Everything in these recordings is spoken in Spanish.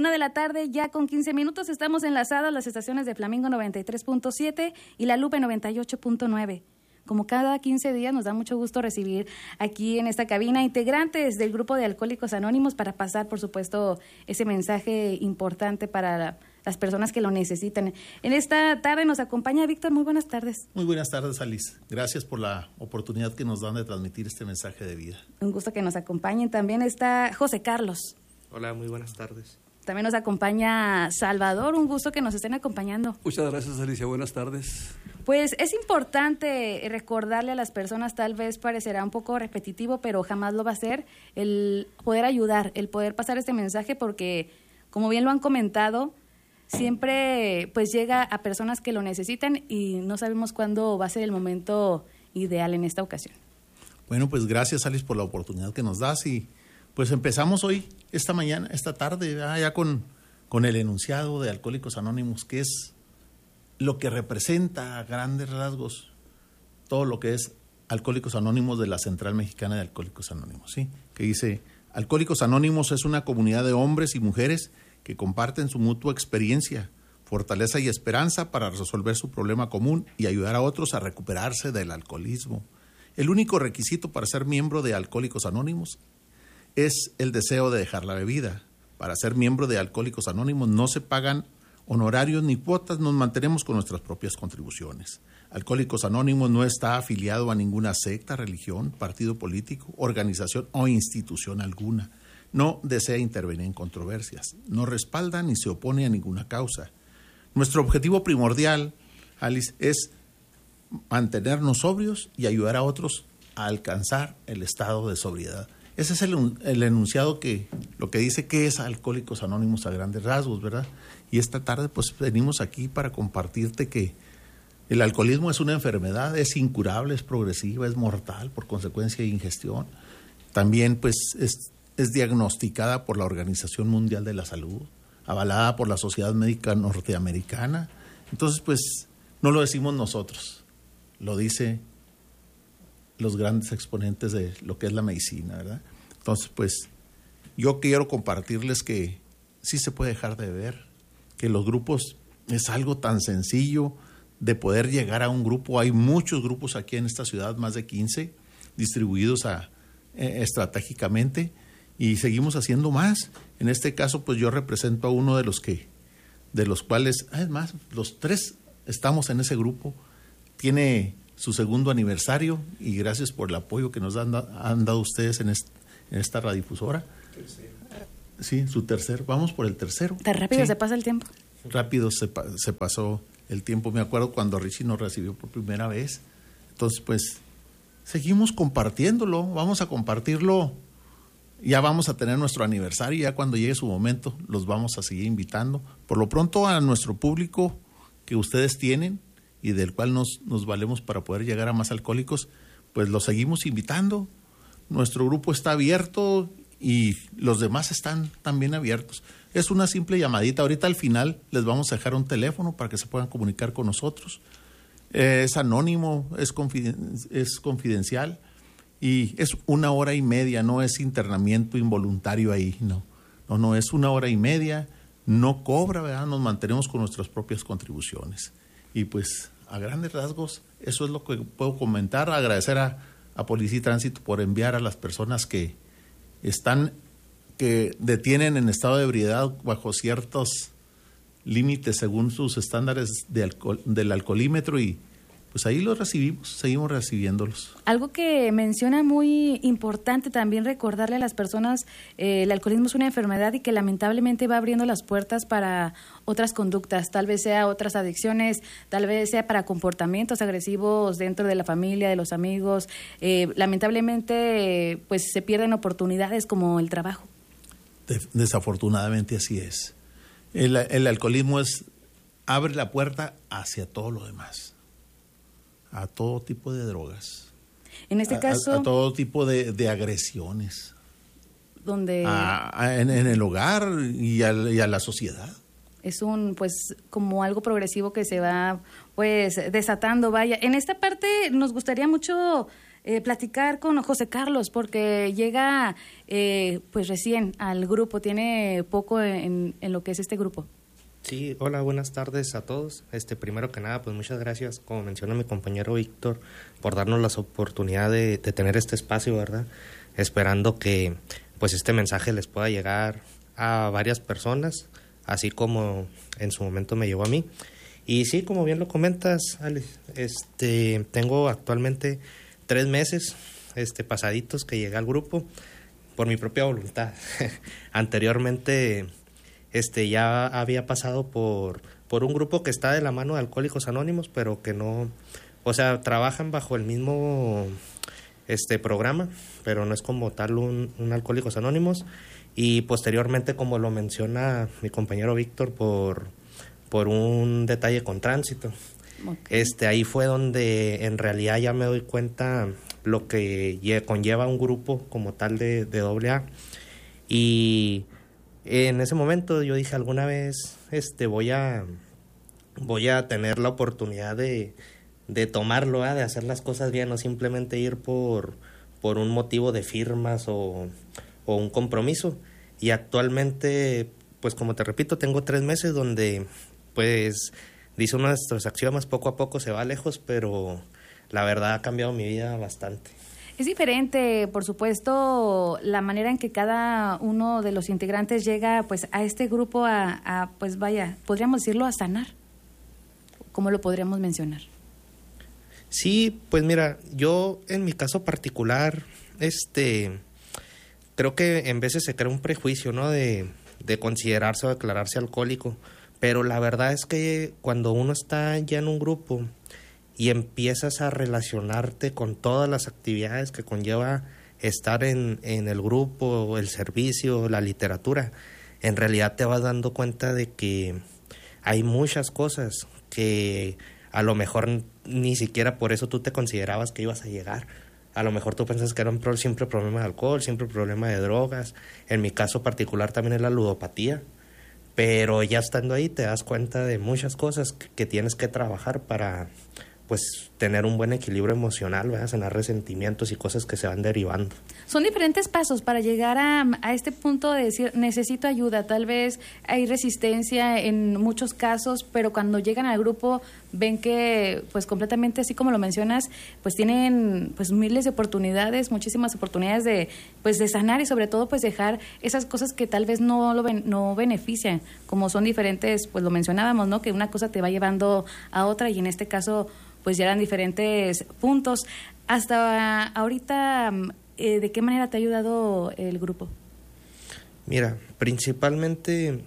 1:00 ya con 15 minutos. Estamos enlazadas las estaciones de Flamingo 93.7 y La Lupe 98.9. Como cada 15 días nos da mucho gusto recibir aquí en esta cabina integrantes del grupo de Alcohólicos Anónimos para pasar, por supuesto, ese mensaje importante para las personas que lo necesitan. En esta tarde nos acompaña Víctor. Muy buenas tardes. Muy buenas tardes, Alice. Gracias por la oportunidad que nos dan de transmitir este mensaje de vida. Un gusto que nos acompañen. También está José Carlos. Hola, muy buenas tardes. También nos acompaña Salvador. Un gusto que nos estén acompañando. Muchas gracias, Alicia. Buenas tardes. Pues es importante recordarle a las personas, tal vez parecerá un poco repetitivo, pero jamás lo va a ser, el poder ayudar, el poder pasar este mensaje, porque, como bien lo han comentado, siempre pues llega a personas que lo necesitan y no sabemos cuándo va a ser el momento ideal en esta ocasión. Bueno, pues gracias, Alice, por la oportunidad que nos das y pues empezamos hoy, esta tarde, ya con el enunciado de Alcohólicos Anónimos, que es lo que representa a grandes rasgos todo lo que es Alcohólicos Anónimos de la Central Mexicana de Alcohólicos Anónimos, ¿sí? Que dice: Alcohólicos Anónimos es una comunidad de hombres y mujeres que comparten su mutua experiencia, fortaleza y esperanza para resolver su problema común y ayudar a otros a recuperarse del alcoholismo. El único requisito para ser miembro de Alcohólicos Anónimos es el deseo de dejar la bebida. Para ser miembro de Alcohólicos Anónimos no se pagan honorarios ni cuotas, nos mantenemos con nuestras propias contribuciones. Alcohólicos Anónimos no está afiliado a ninguna secta, religión, partido político, organización o institución alguna. No desea intervenir en controversias, no respalda ni se opone a ninguna causa. Nuestro objetivo primordial, Alice, es mantenernos sobrios y ayudar a otros a alcanzar el estado de sobriedad. Ese es el enunciado lo que dice que es Alcohólicos Anónimos a grandes rasgos, ¿verdad? Y esta tarde pues venimos aquí para compartirte que el alcoholismo es una enfermedad, es incurable, es progresiva, es mortal por consecuencia de ingestión. También pues es diagnosticada por la Organización Mundial de la Salud, avalada por la Sociedad Médica Norteamericana. Entonces pues no lo decimos nosotros, lo dice los grandes exponentes de lo que es la medicina, ¿verdad? Entonces, pues, yo quiero compartirles que sí se puede dejar de beber, que los grupos es algo tan sencillo de poder llegar a un grupo. Hay muchos grupos aquí en esta ciudad, más de 15, distribuidos estratégicamente, y seguimos haciendo más. En este caso, pues yo represento a uno de los cuales, además, los 3 estamos en ese grupo. Tiene su segundo aniversario y gracias por el apoyo que nos han dado ustedes en esta radiodifusora. Sí, su tercer, vamos por el tercero. Tan rápido sí. Se pasa el tiempo. Rápido se pasó el tiempo. Me acuerdo cuando Richie nos recibió por primera vez. Entonces, pues, seguimos compartiéndolo, vamos a compartirlo. Ya vamos a tener nuestro aniversario, ya cuando llegue su momento los vamos a seguir invitando. Por lo pronto a nuestro público que ustedes tienen y del cual nos valemos para poder llegar a más alcohólicos, pues los seguimos invitando. Nuestro grupo está abierto y los demás están también abiertos. Es una simple llamadita. Ahorita al final les vamos a dejar un teléfono para que se puedan comunicar con nosotros. Es anónimo, es confidencial y es 1 hora y media, no es internamiento involuntario ahí, no, es 1 hora y media, no cobra, ¿verdad? Nos mantenemos con nuestras propias contribuciones. Y pues a grandes rasgos, eso es lo que puedo comentar. Agradecer a Policía y Tránsito por enviar a las personas que detienen en estado de ebriedad bajo ciertos límites según sus estándares del alcoholímetro, y pues ahí los recibimos, seguimos recibiéndolos. Algo que menciona muy importante también recordarle a las personas, el alcoholismo es una enfermedad y que lamentablemente va abriendo las puertas para otras conductas, tal vez sea otras adicciones, tal vez sea para comportamientos agresivos dentro de la familia, de los amigos. Lamentablemente pues se pierden oportunidades como el trabajo. Desafortunadamente así es. El alcoholismo abre la puerta hacia todo lo demás, a todo tipo de drogas. En este caso, a todo tipo de agresiones. Donde en el hogar y a la sociedad. Es como algo progresivo que se va desatando, vaya. En esta parte nos gustaría mucho platicar con José Carlos, porque llega pues recién al grupo, tiene poco en lo que es este grupo. Sí, hola, buenas tardes a todos. Primero que nada, pues muchas gracias, como menciona mi compañero Víctor, por darnos la oportunidad de tener este espacio, ¿verdad? Esperando que pues este mensaje les pueda llegar a varias personas, así como en su momento me llegó a mí. Y sí, como bien lo comentas, Alex, tengo actualmente 3 meses pasaditos que llegué al grupo por mi propia voluntad. Anteriormente ya había pasado por un grupo que está de la mano de Alcohólicos Anónimos, pero que no, o sea, trabajan bajo el mismo programa, pero no es como tal un Alcohólicos Anónimos. Y posteriormente, como lo menciona mi compañero Víctor, por un detalle con tránsito. Okay. Ahí fue donde en realidad ya me doy cuenta lo que conlleva un grupo como tal de AA. Y en ese momento yo dije, alguna vez voy a tener la oportunidad de tomarlo, de hacer las cosas bien, no simplemente ir por un motivo de firmas o un compromiso. Y actualmente, pues como te repito, tengo 3 meses donde, pues, dice uno de nuestros axiomas, poco a poco se va lejos, pero la verdad ha cambiado mi vida bastante. Es diferente, por supuesto, la manera en que cada uno de los integrantes llega pues a este grupo pues vaya, podríamos decirlo, a sanar. ¿Cómo lo podríamos mencionar? Sí, pues mira, yo en mi caso particular, creo que en veces se crea un prejuicio, ¿no? De considerarse o declararse alcohólico, pero la verdad es que cuando uno está ya en un grupo y empiezas a relacionarte con todas las actividades que conlleva estar en el grupo, el servicio, la literatura, en realidad te vas dando cuenta de que hay muchas cosas que a lo mejor ni siquiera por eso tú te considerabas que ibas a llegar. A lo mejor tú pensas que era un simple problema de alcohol, simple problema de drogas. En mi caso particular también es la ludopatía. Pero ya estando ahí te das cuenta de muchas cosas que tienes que trabajar para, pues, tener un buen equilibrio emocional, ¿verdad? Sanar resentimientos y cosas que se van derivando. Son diferentes pasos para llegar a este punto de decir, necesito ayuda. Tal vez hay resistencia en muchos casos, pero cuando llegan al grupo ven que, pues, completamente, así como lo mencionas, pues tienen pues miles de oportunidades, muchísimas oportunidades de sanar y sobre todo pues dejar esas cosas que tal vez no benefician, como son diferentes, pues lo mencionábamos, ¿no? Que una cosa te va llevando a otra y en este caso pues ya eran diferentes puntos. Hasta ahorita, ¿de qué manera te ha ayudado el grupo? Mira, principalmente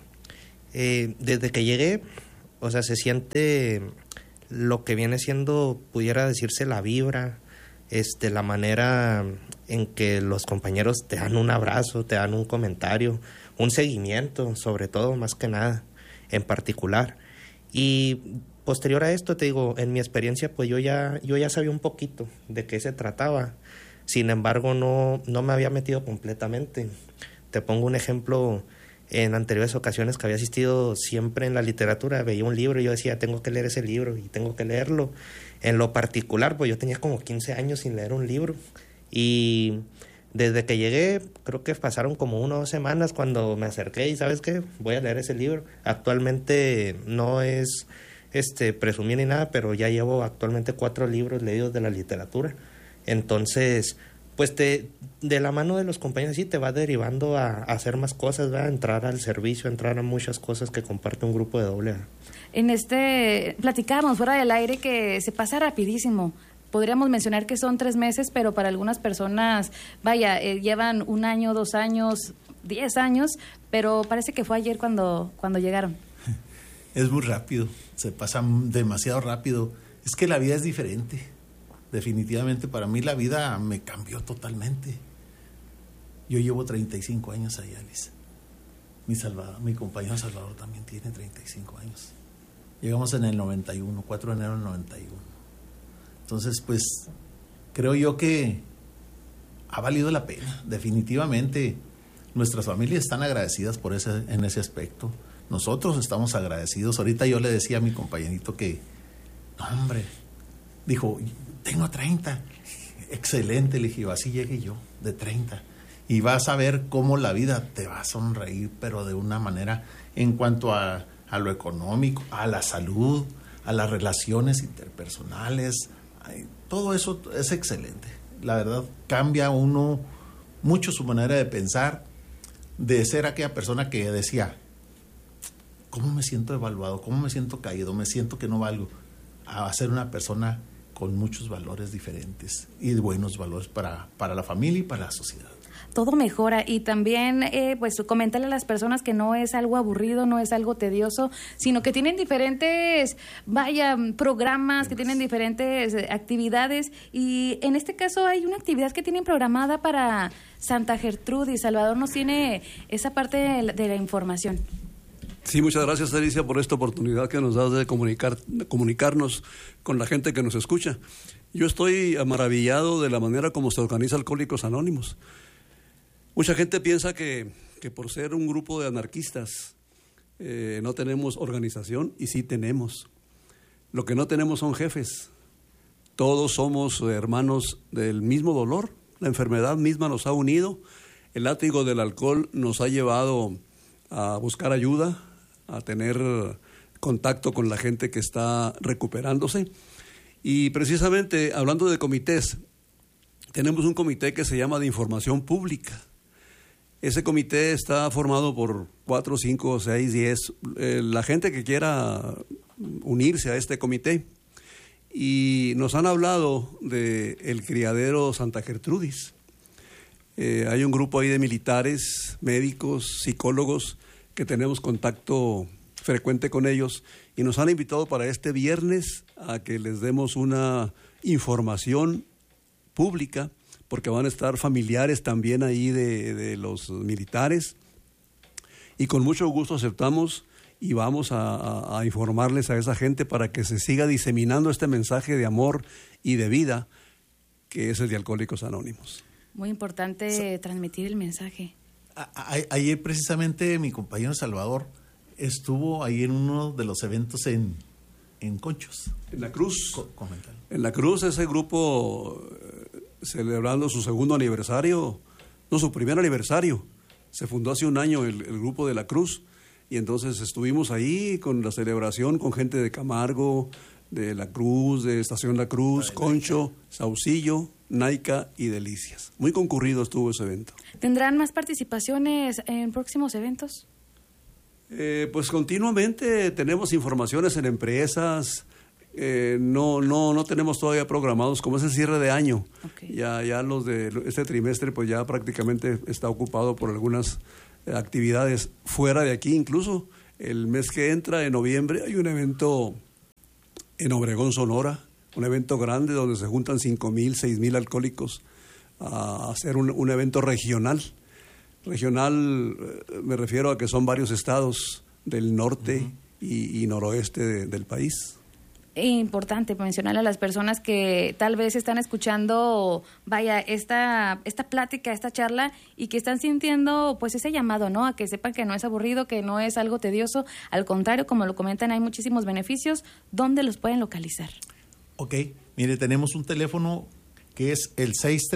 desde que llegué, o sea, se siente lo que viene siendo, pudiera decirse, la vibra, la manera en que los compañeros te dan un abrazo, te dan un comentario, un seguimiento, sobre todo, más que nada, en particular. Y posterior a esto, te digo, en mi experiencia, pues yo ya sabía un poquito de qué se trataba. Sin embargo, no me había metido completamente. Te pongo un ejemplo. En anteriores ocasiones que había asistido siempre en la literatura, veía un libro y yo decía, tengo que leer ese libro y tengo que leerlo. En lo particular, pues yo tenía como 15 años sin leer un libro. Y desde que llegué, creo que pasaron como 1 o 2 semanas cuando me acerqué y ¿sabes qué? Voy a leer ese libro. Actualmente no es presumir ni nada, pero ya llevo actualmente 4 libros leídos de la literatura. Entonces, pues de la mano de los compañeros sí te va derivando a hacer más cosas, ¿verdad? Entrar al servicio, entrar a muchas cosas que comparte un grupo de AA. Platicábamos fuera del aire que se pasa rapidísimo. Podríamos mencionar que son 3 meses, pero para algunas personas, llevan 1 año, 2 años, 10 años, pero parece que fue ayer cuando llegaron. Es muy rápido, se pasa demasiado rápido. Es que la vida es diferente. Definitivamente para mí la vida me cambió totalmente. Yo llevo 35 años ahí, Alice. Mi compañero Salvador también tiene 35 años. Llegamos en el 91, 4 de enero del 91. Entonces, pues, creo yo que ha valido la pena, definitivamente. Nuestras familias están agradecidas en ese aspecto. Nosotros estamos agradecidos. Ahorita yo le decía a mi compañerito que, no, hombre, dijo, tengo 30. excelente, le dije, así llegué yo, de 30. Y vas a ver cómo la vida te va a sonreír, pero de una manera en cuanto a lo económico, a la salud, a las relaciones interpersonales. Todo eso es excelente. La verdad, cambia uno mucho su manera de pensar, de ser aquella persona que decía, ¿cómo me siento evaluado? ¿Cómo me siento caído? ¿Me siento que no valgo? A ser una persona con muchos valores diferentes y buenos valores para la familia y para la sociedad. Todo mejora y también pues comentarle a las personas que no es algo aburrido, no es algo tedioso, sino que tienen diferentes, programas, que tienen diferentes actividades, y en este caso hay una actividad que tienen programada para Santa Gertrudis. Salvador nos tiene esa parte de la información. Sí, muchas gracias, Alicia, por esta oportunidad que nos das de comunicarnos con la gente que nos escucha. Yo estoy maravillado de la manera como se organiza Alcohólicos Anónimos. Mucha gente piensa que por ser un grupo de anarquistas no tenemos organización, y sí tenemos. Lo que no tenemos son jefes. Todos somos hermanos del mismo dolor. La enfermedad misma nos ha unido. El látigo del alcohol nos ha llevado a buscar ayuda, a tener contacto con la gente que está recuperándose. Y precisamente hablando de comités, tenemos un comité que se llama de información pública. Ese comité está formado por 4, 5, 6, 10, la gente que quiera unirse a este comité. Y nos han hablado del criadero Santa Gertrudis. Hay un grupo ahí de militares, médicos, psicólogos, que tenemos contacto frecuente con ellos, y nos han invitado para este viernes a que les demos una información pública, porque van a estar familiares también ahí de los militares, y con mucho gusto aceptamos y vamos a informarles a esa gente para que se siga diseminando este mensaje de amor y de vida que es el de Alcohólicos Anónimos. Muy importante transmitir el mensaje. Ayer precisamente mi compañero Salvador estuvo ahí en uno de los eventos en Conchos. En la Cruz. En la Cruz, ese grupo celebrando su segundo aniversario, no, su primer aniversario. Se fundó hace un año el grupo de la Cruz, y entonces estuvimos ahí con la celebración con gente de Camargo, de la Cruz, de Estación La Cruz, Concho, Saucillo, Naica y Delicias. Muy concurrido estuvo ese evento. ¿Tendrán más participaciones en próximos eventos? Pues continuamente tenemos informaciones en empresas. No tenemos todavía programados, como es el cierre de año. Okay. Ya los de este trimestre pues ya prácticamente está ocupado por algunas actividades fuera de aquí. Incluso el mes que entra, en noviembre, hay un evento en Obregón, Sonora, un evento grande donde se juntan 5,000, 6,000 alcohólicos a hacer un evento regional. Regional, me refiero a que son varios estados del norte y noroeste del país. Importante mencionarle a las personas que tal vez están escuchando, esta plática, esta charla, y que están sintiendo pues ese llamado, ¿no? A que sepan que no es aburrido, que no es algo tedioso. Al contrario, como lo comentan, hay muchísimos beneficios. ¿Dónde los pueden localizar? Ok, mire, tenemos un teléfono que es el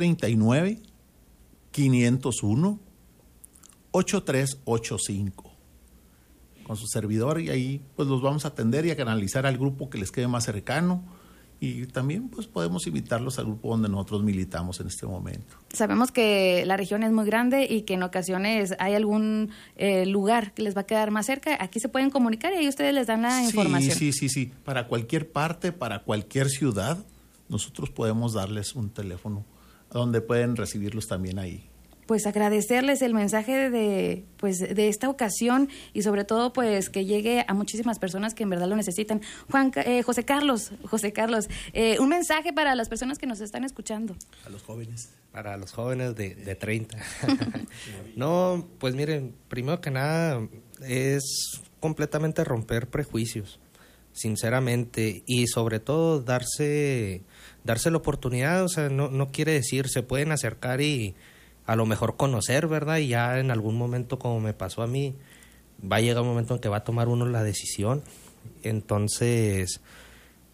639-501-8385. Con su servidor, y ahí pues los vamos a atender y a canalizar al grupo que les quede más cercano, y también pues podemos invitarlos al grupo donde nosotros militamos en este momento. Sabemos que la región es muy grande y que en ocasiones hay algún lugar que les va a quedar más cerca. Aquí se pueden comunicar y ahí ustedes les dan la información. Sí. Para cualquier parte, para cualquier ciudad, nosotros podemos darles un teléfono donde pueden recibirlos también ahí. Pues agradecerles el mensaje de esta ocasión, y sobre todo pues que llegue a muchísimas personas que en verdad lo necesitan. José Carlos, un mensaje para las personas que nos están escuchando. A los jóvenes. Para los jóvenes de 30. No, pues miren, primero que nada es completamente romper prejuicios, sinceramente, y sobre todo darse la oportunidad. O sea, no quiere decir, se pueden acercar y a lo mejor conocer, ¿verdad? Y ya en algún momento, como me pasó a mí, va a llegar un momento en que va a tomar uno la decisión. Entonces,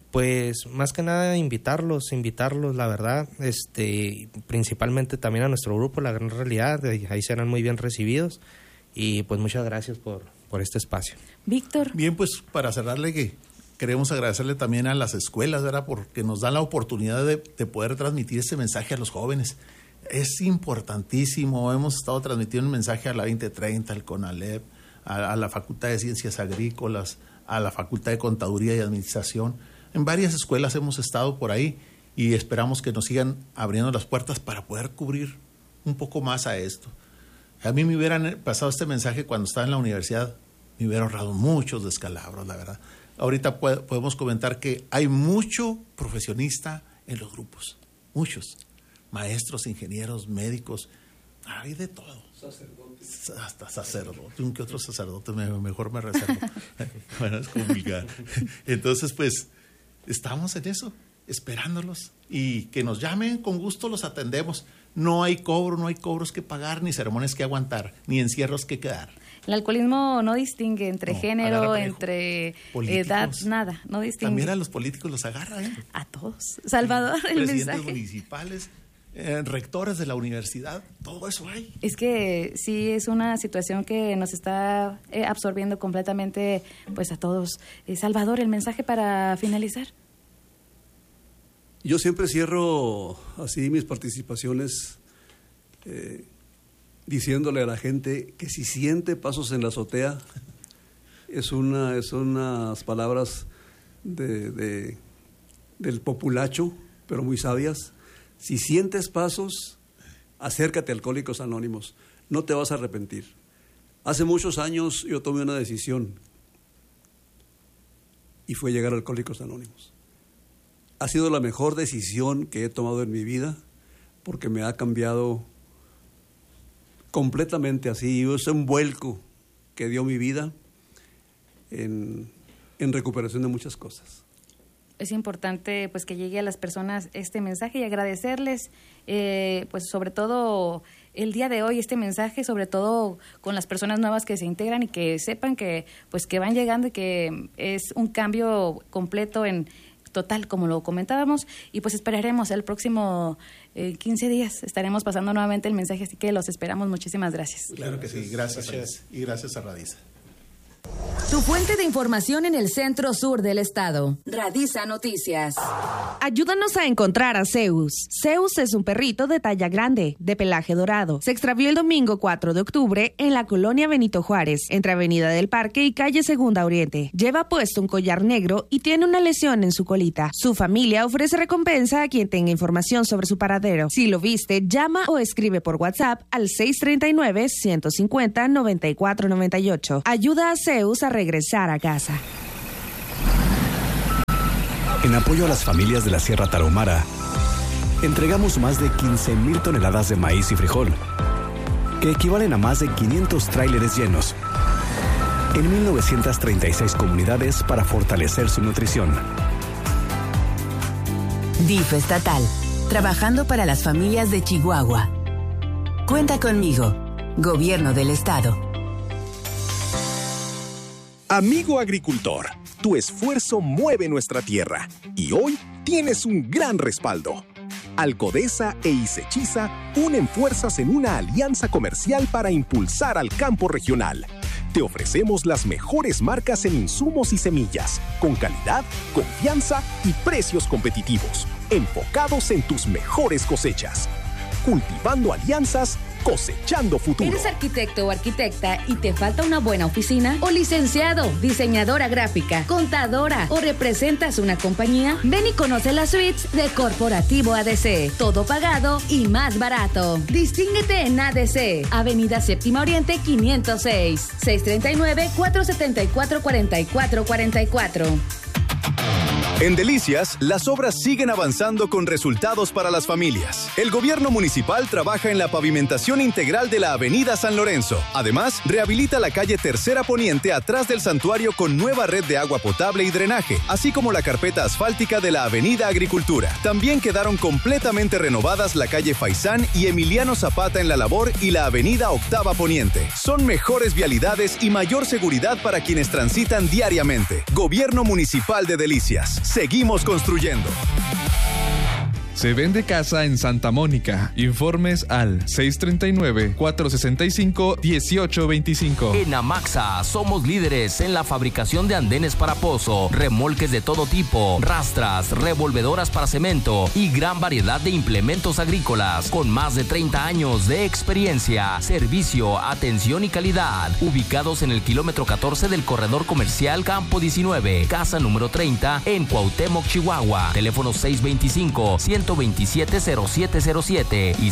Pues más que nada invitarlos, la verdad, principalmente también a nuestro grupo, La Gran Realidad, ahí serán muy bien recibidos y pues muchas gracias por este espacio. Víctor. Bien, pues para cerrarle que queremos agradecerle también a las escuelas, ¿verdad? Porque nos dan la oportunidad de poder transmitir este mensaje a los jóvenes. Es importantísimo, hemos estado transmitiendo un mensaje a la 2030, al CONALEP, a la Facultad de Ciencias Agrícolas, a la Facultad de Contaduría y Administración. En varias escuelas hemos estado por ahí y esperamos que nos sigan abriendo las puertas para poder cubrir un poco más a esto. A mí me hubieran pasado este mensaje cuando estaba en la universidad, me hubiera ahorrado muchos descalabros, la verdad. Ahorita podemos comentar que hay mucho profesionista en los grupos, muchos. Maestros, ingenieros, médicos, hay de todo. Sacerdotes. Hasta sacerdote, un que otro sacerdote mejor me reservo. Bueno, es complicado. Entonces, pues, estamos en eso, esperándolos y que nos llamen, con gusto los atendemos. No hay cobros que pagar, ni sermones que aguantar, ni encierros que quedar. El alcoholismo no distingue entre género, entre edad, nada, no distingue. También a los políticos los agarra, ¿eh? A todos. Salvador, el presidentes mensaje. Municipales, rectores de la universidad, todo eso hay. Es que sí es una situación que nos está absorbiendo completamente pues a todos. Salvador, el mensaje para finalizar. Yo siempre cierro así mis participaciones diciéndole a la gente que si siente pasos en la azotea, es unas palabras del populacho, pero muy sabias. Si sientes pasos, acércate a Alcohólicos Anónimos, no te vas a arrepentir. Hace muchos años yo tomé una decisión y fue llegar a Alcohólicos Anónimos. Ha sido la mejor decisión que he tomado en mi vida porque me ha cambiado completamente así. Es un vuelco que dio mi vida en recuperación de muchas cosas. Es importante pues que llegue a las personas este mensaje y agradecerles pues sobre todo el día de hoy este mensaje, sobre todo con las personas nuevas que se integran y que sepan que pues que van llegando y que es un cambio completo en total, como lo comentábamos, y pues esperaremos el próximo 15 días, estaremos pasando nuevamente el mensaje, así que los esperamos. Muchísimas gracias. Claro que sí, gracias. Y gracias a Radiza. Tu fuente de información en el centro sur del estado. Radiza Noticias. Ayúdanos a encontrar a Zeus. Zeus es un perrito de talla grande, de pelaje dorado. Se extravió el domingo 4 de octubre en la colonia Benito Juárez, entre Avenida del Parque y calle Segunda Oriente. Lleva puesto un collar negro y tiene una lesión en su colita. Su familia ofrece recompensa a quien tenga información sobre su paradero. Si lo viste, llama o escribe por WhatsApp al 639-150-9498. Ayuda a Zeus a regresar a casa. En apoyo a las familias de la Sierra Tarahumara, entregamos más de 15,000 toneladas de maíz y frijol, que equivalen a más de 500 tráileres llenos, en 1,936 comunidades para fortalecer su nutrición. DIF estatal, trabajando para las familias de Chihuahua. Cuenta conmigo, Gobierno del Estado. Amigo agricultor, tu esfuerzo mueve nuestra tierra y hoy tienes un gran respaldo. Alcodesa e Isechiza unen fuerzas en una alianza comercial para impulsar al campo regional. Te ofrecemos las mejores marcas en insumos y semillas, con calidad, confianza y precios competitivos, enfocados en tus mejores cosechas. Cultivando alianzas, cosechando futuro. ¿Eres arquitecto o arquitecta y te falta una buena oficina? ¿O licenciado, diseñadora gráfica, contadora o representas una compañía? Ven y conoce las suites de Corporativo ADC. Todo pagado y más barato. Distínguete en ADC, Avenida Séptima Oriente 506, 639-474-4444. En Delicias, las obras siguen avanzando con resultados para las familias. El gobierno municipal trabaja en la pavimentación integral de la avenida San Lorenzo. Además, rehabilita la calle Tercera Poniente atrás del santuario con nueva red de agua potable y drenaje, así como la carpeta asfáltica de la avenida Agricultura. También quedaron completamente renovadas la calle Faisán y Emiliano Zapata en La Labor y la avenida Octava Poniente. Son mejores vialidades y mayor seguridad para quienes transitan diariamente. Gobierno Municipal de Delicias. más. Seguimos construyendo. Se vende casa en Santa Mónica. Informes al 639-465-1825. En Amaxa somos líderes en la fabricación de andenes para pozo, remolques de todo tipo, rastras, revolvedoras para cemento y gran variedad de implementos agrícolas con más de 30 años de experiencia, servicio, atención y calidad. Ubicados en el kilómetro 14 del corredor comercial Campo 19, casa número 30 en Cuauhtémoc, Chihuahua. Teléfono 625-127-0707 y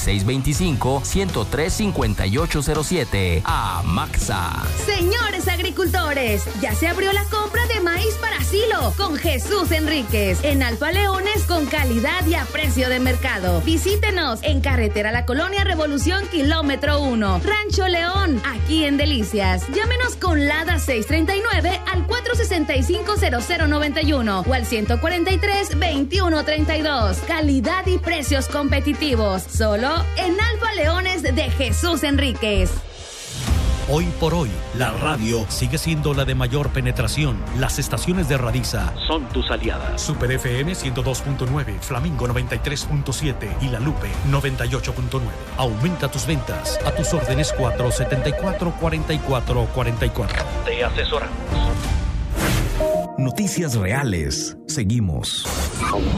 625-103-5807. Amaxa. Señores agricultores, ya se abrió la compra de maíz para silo con Jesús Enríquez en Alfa Leones, con calidad y a precio de mercado. Visítenos en Carretera La Colonia Revolución kilómetro 1, Rancho León, aquí en Delicias. Llámenos con LADA 639 al 465-0091 o al 143-2132. Calidad y precios competitivos, solo en Alfa Leones de Jesús Enríquez. Hoy por hoy, la radio sigue siendo la de mayor penetración. Las estaciones de Radisa son tus aliadas. Super FM 102.9, Flamingo 93.7 y La Lupe 98.9. Aumenta tus ventas. A tus órdenes 474-4444. Te asesoramos. Noticias reales. Seguimos.